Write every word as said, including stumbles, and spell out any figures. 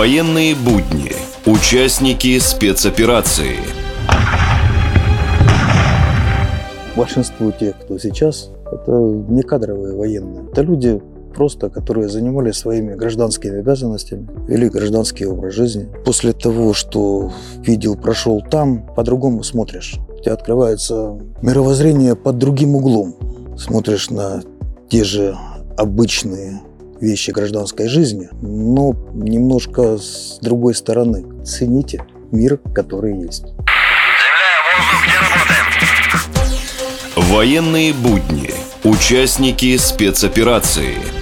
Военные будни. Участники спецоперации. Большинство тех, кто сейчас, это не кадровые военные. Это люди, просто которые занимались своими гражданскими обязанностями или гражданский образ жизни. После того, что видел, прошел там, по-другому смотришь. У тебя открывается мировоззрение под другим углом. Смотришь на те же обычные вещи гражданской жизни, но немножко с другой стороны. Цените мир, который есть. Военные будни. Участники спецоперации.